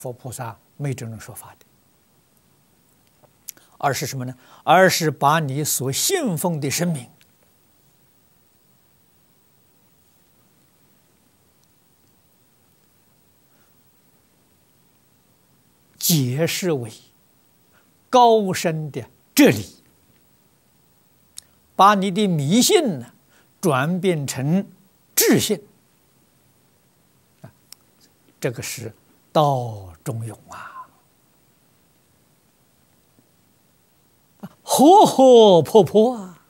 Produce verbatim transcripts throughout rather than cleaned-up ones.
佛菩萨没这种说法的，而是什么呢？而是把你所信奉的神明解释为高深的哲理，把你的迷信呢转变成智信，这个是道中用啊，活活泼泼啊！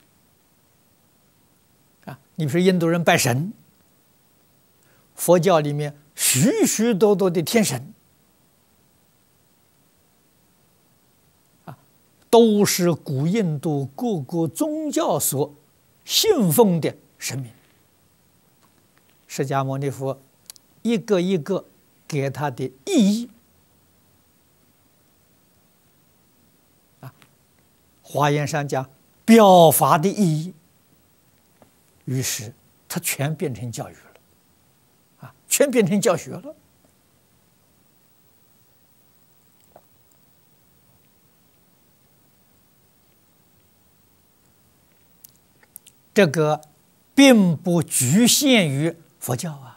啊，你比如说印度人拜神，佛教里面许许多多的天神啊，都是古印度各个宗教所信奉的神明。释迦牟尼佛一个一个给他的意义啊，华严上讲表法的意义，于是它全变成教育了啊，全变成教学了。这个并不局限于佛教啊。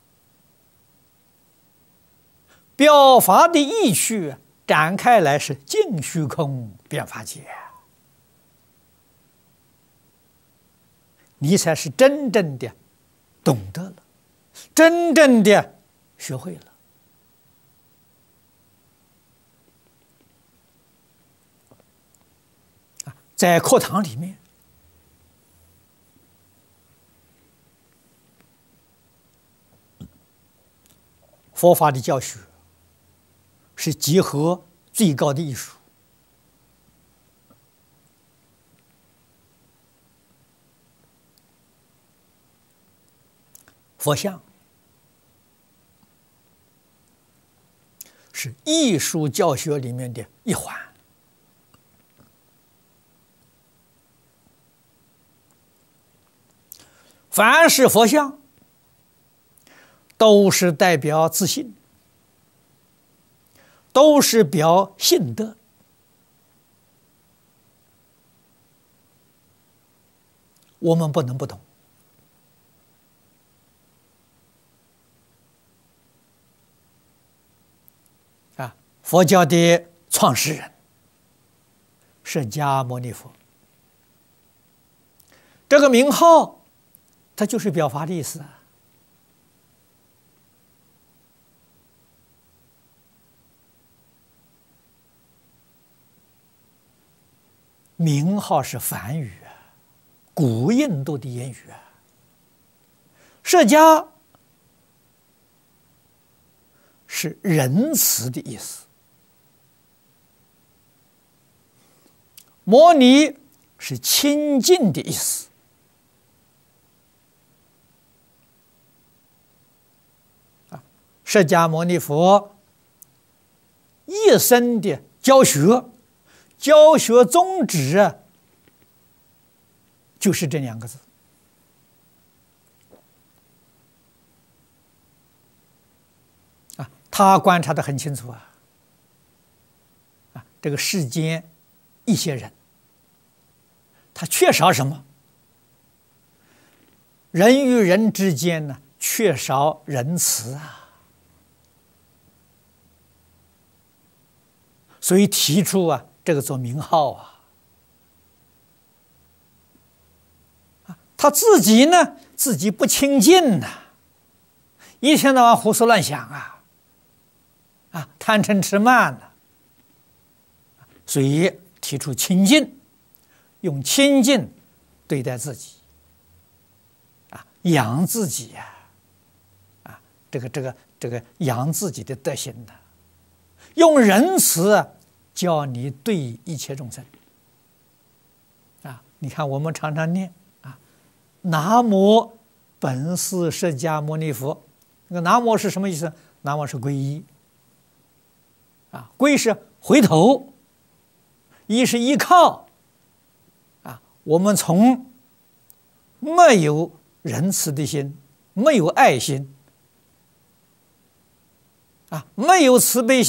表法的意趣展开来是尽虚空遍法界，你才是真正的懂得了，真正的学会了。在课堂里面，佛法的教学是集合最高的艺术，佛像是艺术教学里面的一环。凡是佛像，都是代表自信，都是表信德。我们不能不懂啊！佛教的创始人释迦牟尼佛，这个名号，它就是表法的意思啊。名号是梵语啊，古印度的言语啊。释迦是仁慈的意思，摩尼是清净的意思。啊，释迦牟尼佛一生的教学。教学宗旨啊，就是这两个字啊，他观察得很清楚啊，啊，这个世间一些人，他缺少什么？人与人之间呢，缺少仁慈啊，所以提出啊。这个做名号啊，他自己呢，自己不清净呐、啊，一天到晚胡思乱想啊，啊，贪嗔痴慢呢、啊，所以提出清净，用清净对待自己，啊，养自己呀、啊，啊，这个这个这个养自己的德行的，用仁慈、啊。教你对一切众生啊！你看，我们常常念啊，“南无本师释迦牟尼佛”。那个“南无”是什么意思？“南无”是皈依啊，“皈”是回头，“依”是依靠啊。我们从没有仁慈的心，没有爱心啊，没有慈悲心。